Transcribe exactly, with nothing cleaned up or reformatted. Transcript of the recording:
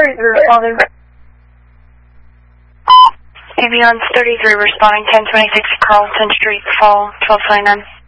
thirty-three responding. Ambulance thirty-three responding, ten twenty-six Carlton Street, Fall, twelve twenty-nine.